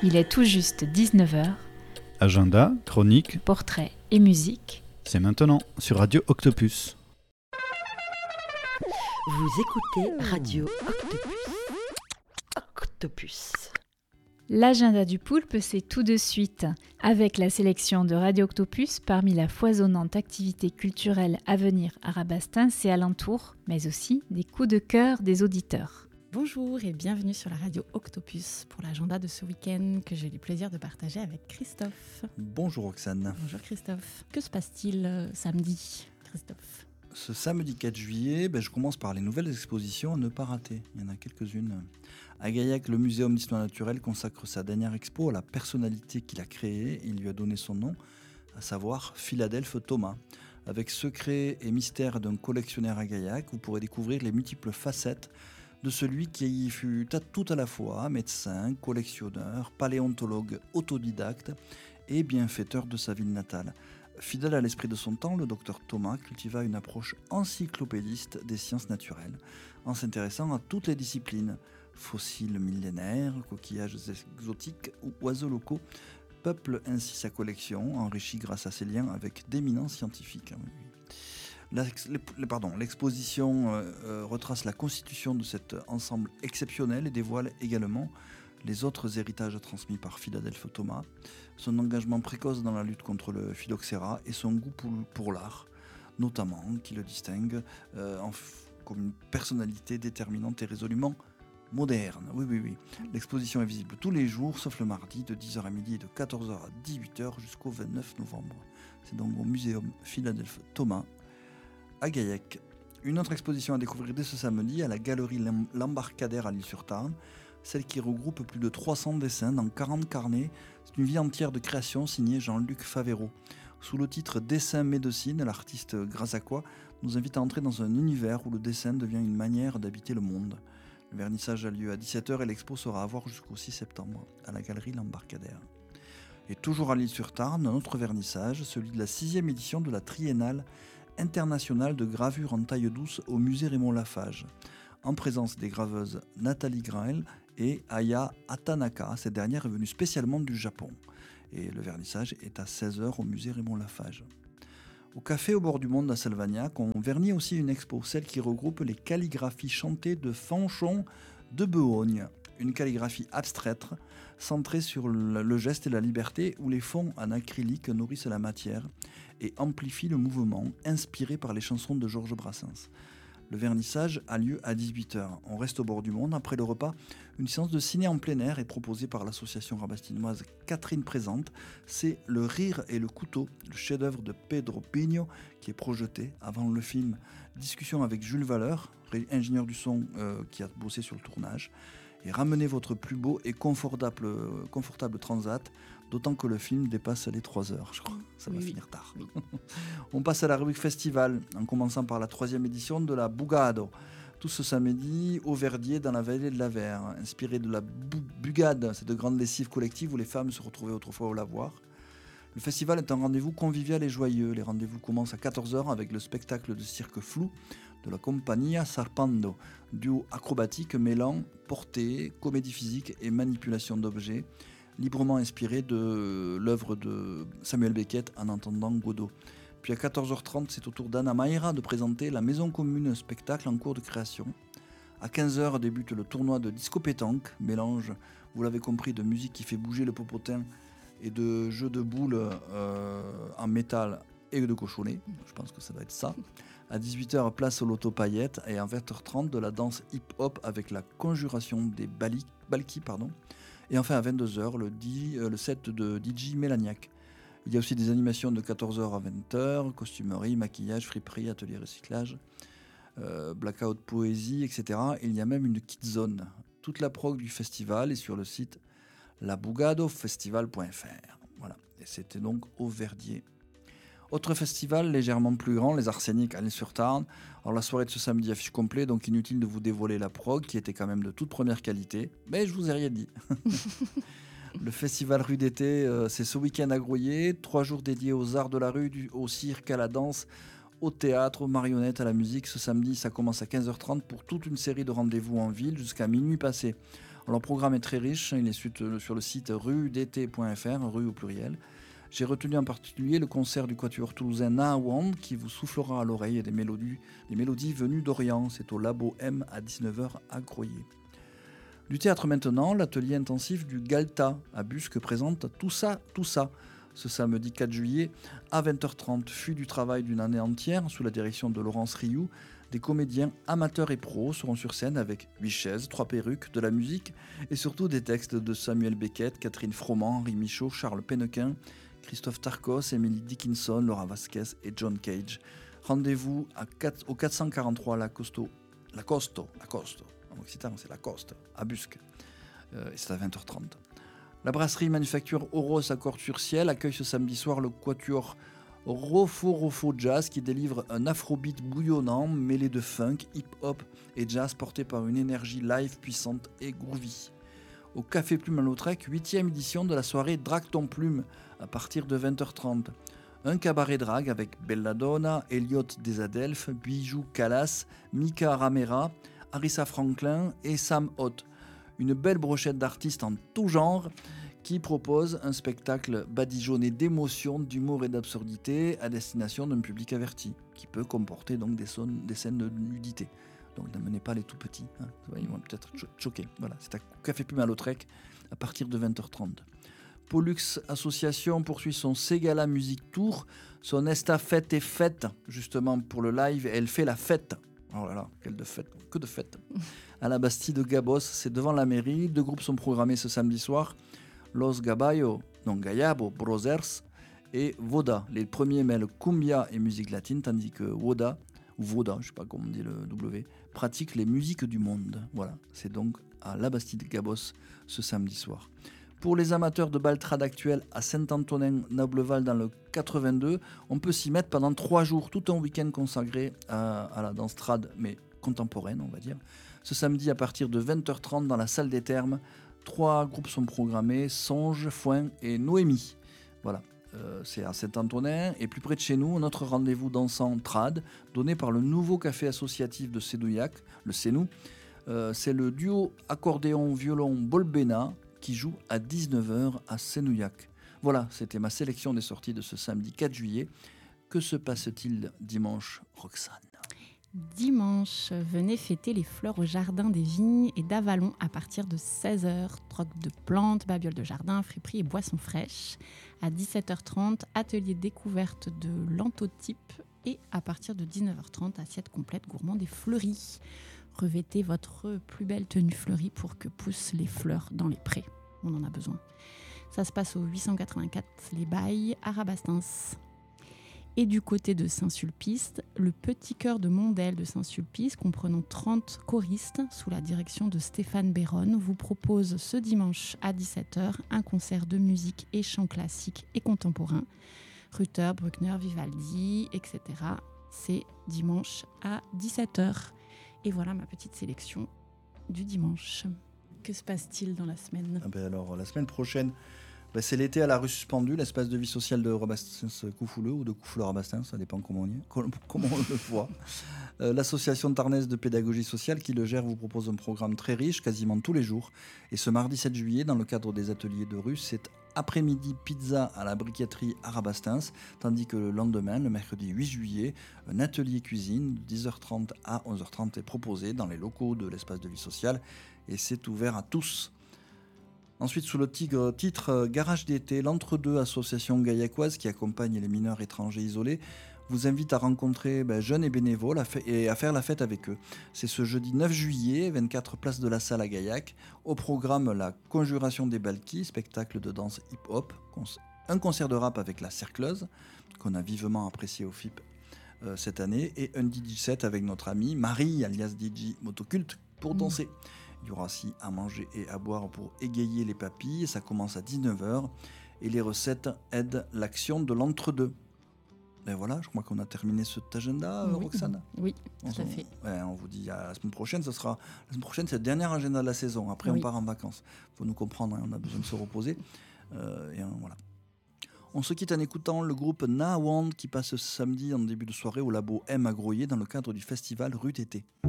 Il est tout juste 19h. Agenda, chronique, portrait et musique. C'est maintenant sur Radio Octopus. Vous écoutez Radio Octopus. Octopus. L'agenda du Poulpe, c'est tout de suite. Avec la sélection de Radio Octopus parmi la foisonnante activité culturelle à venir à Rabastens et alentours, mais aussi des coups de cœur des auditeurs. Bonjour et bienvenue sur la radio Octopus pour l'agenda de ce week-end que j'ai eu le plaisir de partager avec Christophe. Bonjour Roxane. Bonjour Christophe. Que se passe-t-il samedi, Christophe ? Ce samedi 4 juillet, je commence par les nouvelles expositions à ne pas rater. Il y en a quelques-unes. À Gaillac, le Muséum d'histoire naturelle consacre sa dernière expo à la personnalité qu'il a créée. Il lui a donné son nom, à savoir Philadelphe Thomas. Avec secrets et mystères d'un collectionneur à Gaillac, vous pourrez découvrir les multiples facettes de celui qui fut tout à la fois médecin, collectionneur, paléontologue, autodidacte et bienfaiteur de sa ville natale. Fidèle à l'esprit de son temps, le docteur Thomas cultiva une approche encyclopédiste des sciences naturelles, en s'intéressant à toutes les disciplines. Fossiles millénaires, coquillages exotiques ou oiseaux locaux peuplent ainsi sa collection, enrichie grâce à ses liens avec d'éminents scientifiques. L'exposition retrace la constitution de cet ensemble exceptionnel et dévoile également les autres héritages transmis par Philadelphe Thomas, son engagement précoce dans la lutte contre le phylloxéra et son goût pour l'art, notamment, qui le distingue comme une personnalité déterminante et résolument moderne. Oui. L'exposition est visible tous les jours, sauf le mardi, de 10h à midi et de 14h à 18h jusqu'au 29 novembre. C'est donc au Muséum Philadelphe Thomas, à Gaillac. Une autre exposition à découvrir dès ce samedi à la galerie L'Embarcadère à l'Isle-sur-Tarn, celle qui regroupe plus de 300 dessins dans 40 carnets. C'est une vie entière de création signée Jean-Luc Favero. Sous le titre Dessin médecine, l'artiste Grasacois nous invite à entrer dans un univers où le dessin devient une manière d'habiter le monde. Le vernissage a lieu à 17h et l'expo sera à voir jusqu'au 6 septembre à la galerie L'Embarcadère. Et toujours à l'Isle-sur-Tarn, un autre vernissage, celui de la 6e édition de la Triennale internationale de gravure en taille douce au musée Raymond Lafage, en présence des graveuses Nathalie Grael et Aya Atanaka. Cette dernière est venue spécialement du Japon. Et le vernissage est à 16h au musée Raymond Lafage. Au café au bord du monde à Salvagnac, on vernit aussi une expo, celle qui regroupe les calligraphies chantées de Fanchon de Behogne. Une calligraphie abstraite, centrée sur le geste et la liberté, où les fonds en acrylique nourrissent la matière et amplifient le mouvement, inspiré par les chansons de Georges Brassens. Le vernissage a lieu à 18h. On reste au bord du monde. Après le repas, une séance de ciné en plein air est proposée par l'association rabastinoise Catherine Présente. C'est Le Rire et le Couteau, le chef-d'œuvre de Pedro Pino, qui est projeté avant le film. Discussion avec Jules Valeur, ingénieur du son qui a bossé sur le tournage. Et ramenez votre plus beau et confortable transat, d'autant que le film dépasse les 3 heures, je crois. Ça va finir tard. Oui. On passe à la rubrique festival, en commençant par la 3e édition de la Bugado. Tout ce samedi, au Verdier, dans la vallée de l'Aver, inspiré de la Bugade, cette grande lessive collective où les femmes se retrouvaient autrefois au lavoir. Le festival est un rendez-vous convivial et joyeux. Les rendez-vous commencent à 14h avec le spectacle de cirque flou de la Compagnia Sarpando, duo acrobatique mêlant portée, comédie physique et manipulation d'objets, librement inspiré de l'œuvre de Samuel Beckett En entendant Godot. Puis à 14h30, c'est au tour d'Anna Maïra de présenter la Maison Commune, spectacle en cours de création. À 15h débute le tournoi de disco pétanque, mélange, vous l'avez compris, de musique qui fait bouger le popotin et de jeux de boules en métal et de cochonnet. Je pense que ça doit être ça. À 18h, place au loto paillettes et à 20h30 de la danse hip-hop avec la conjuration des balki. Et enfin à 22h, le set de DJ Mélaniac. Il y a aussi des animations de 14h à 20h, costumerie, maquillage, friperie, atelier recyclage, blackout poésie, etc. Et il y a même une kid zone. Toute la prog du festival est sur le site labugadofestival.fr. Voilà. Et c'était donc au Verdier. Autre festival légèrement plus grand, les Arséniques à l'Isle-sur-Tarn. Alors la soirée de ce samedi affiche complet, donc inutile de vous dévoiler la prog qui était quand même de toute première qualité. Mais je vous ai rien dit. Le festival rue d'été, c'est ce week-end à Grouillé. 3 jours dédiés aux arts de la rue, au cirque, à la danse, au théâtre, aux marionnettes, à la musique. Ce samedi, ça commence à 15h30 pour toute une série de rendez-vous en ville jusqu'à minuit passé. Alors, le programme est très riche, il est sur le site rudt.fr, rue au pluriel. J'ai retenu en particulier le concert du quatuor toulousain Nahawand qui vous soufflera à l'oreille des mélodies venues d'Orient. C'est au Labo M à 19h à Groyer. Du théâtre maintenant, l'atelier intensif du Galta à Busque présente Tout ça, ce samedi 4 juillet à 20h30. Fut du travail d'une année entière sous la direction de Laurence Rioux. Des comédiens amateurs et pros seront sur scène avec 8 chaises, 3 perruques, de la musique et surtout des textes de Samuel Beckett, Catherine Froment, Henri Michaud, Charles Pennequin, Christophe Tarkos, Emily Dickinson, Laura Vasquez et John Cage. Rendez-vous au 443 Lacosto, en occitan c'est Lacoste, à Busque. Et c'est à 20h30. La brasserie manufacture Oros à Corte-sur-Ciel accueille ce samedi soir le quatuor Rofo Jazz qui délivre un afrobeat bouillonnant mêlé de funk, hip-hop et jazz porté par une énergie live puissante et groovy. Au Café Plume à Lautrec, 8e édition de la soirée Drague ton Plume à partir de 20h30. Un cabaret drague avec Belladonna, Elliot Desadelphes, Bijou Calas, Mika Ramera, Arissa Franklin et Sam Hott. Une belle brochette d'artistes en tout genre qui propose un spectacle badigeonné d'émotion, d'humour et d'absurdité à destination d'un public averti, qui peut comporter donc des scènes de nudité. Donc n'amenez pas les tout petits, hein. Ils vont peut-être choquer. Voilà, c'est à Café Plume à Lautrec à partir de 20h30. Pollux Association poursuit son Ségala Music Tour, son estafette est faite justement pour le live, et elle fait la fête. Oh là là, quelle de fête, que de fête. À la Bastille de Gabos, c'est devant la mairie. 2 groupes sont programmés ce samedi soir. Los Gayabo Brothers et Voda. Les premiers mêlent cumbia et musique latine, tandis que Voda, je ne sais pas comment on dit le W, pratique les musiques du monde. Voilà, c'est donc à la Bastille de Gabos ce samedi soir. Pour les amateurs de baltrade actuelle à Saint-Antonin-Nobleval dans le 82, on peut s'y mettre pendant 3 jours, tout un week-end consacré à la danse trad, mais contemporaine, on va dire. Ce samedi à partir de 20h30 dans la salle des Thermes, 3 groupes sont programmés, Songe, Foin et Noémie. Voilà, c'est à Saint-Antonin. Et plus près de chez nous, notre rendez-vous dansant trad, donné par le nouveau café associatif de Sénouillac, le Sénou. C'est le duo accordéon-violon Bolbena qui joue à 19h à Sénouillac. Voilà, c'était ma sélection des sorties de ce samedi 4 juillet. Que se passe-t-il dimanche, Roxane ? Dimanche, venez fêter les fleurs au jardin des Vignes et d'Avalon à partir de 16h. Troc de plantes, babioles de jardin, friperies et boissons fraîches. À 17h30, atelier découverte de l'anthotype et à partir de 19h30, assiette complète gourmande et fleurie. Revêtez votre plus belle tenue fleurie pour que poussent les fleurs dans les prés. On en a besoin. Ça se passe au 884 Les Bailles à Rabastens. Et du côté de Saint-Sulpice, le Petit Chœur de Mondel de Saint-Sulpice, comprenant 30 choristes sous la direction de Stéphane Béronne, vous propose ce dimanche à 17h un concert de musique et chant classique et contemporain. Ruther, Bruckner, Vivaldi, etc. C'est dimanche à 17h. Et voilà ma petite sélection du dimanche. Que se passe-t-il dans la semaine ? Alors, la semaine prochaine, c'est l'été à la rue suspendue, l'espace de vie sociale de Rabastens-Coufouleux ou de Coufouleux-Rabastens, ça dépend comment on le voit. L'association tarnaise de pédagogie sociale qui le gère vous propose un programme très riche, quasiment tous les jours. Et ce mardi 7 juillet, dans le cadre des ateliers de rue, c'est après-midi pizza à la briqueterie à Rabastens, tandis que le lendemain, le mercredi 8 juillet, un atelier cuisine de 10h30 à 11h30 est proposé dans les locaux de l'espace de vie sociale et c'est ouvert à tous. Ensuite, sous le titre Garage d'été, l'Entre-deux, association gaillacoise qui accompagne les mineurs étrangers isolés, vous invite à rencontrer jeunes et bénévoles et à faire la fête avec eux. C'est ce jeudi 9 juillet, 24 place de la Salle à Gaillac. Au programme, la Conjuration des Balkis, spectacle de danse hip-hop, un concert de rap avec la Cercleuse, qu'on a vivement apprécié au FIP cette année, et un DJ set avec notre amie Marie, alias DJ Motoculte, pour danser. Il y aura aussi à manger et à boire pour égayer les papilles. Ça commence à 19h et les recettes aident l'action de l'entre-deux. Et voilà, je crois qu'on a terminé cet agenda, oui. Roxane. Oui, tout à fait. On vous dit à la semaine prochaine. La semaine prochaine, c'est le dernier agenda de la saison. Après, on part en vacances. Il faut nous comprendre, on a besoin de se reposer. Voilà. On se quitte en écoutant le groupe Nahawand qui passe ce samedi en début de soirée au Labo M à Groyer dans le cadre du festival Rue Tété.